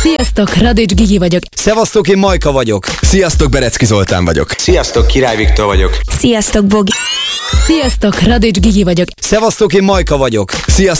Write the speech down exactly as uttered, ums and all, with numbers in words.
Sziasztok, Radics Gigi vagyok. Szevasztok, én Majka vagyok. Sziasztok, Berecki Zoltán vagyok. Sziasztok, Király Viktor vagyok. Sziasztok, Bogi. Sziasztok, Radics Gigi vagyok. Szevasztok, én Majka vagyok. Sziasztok.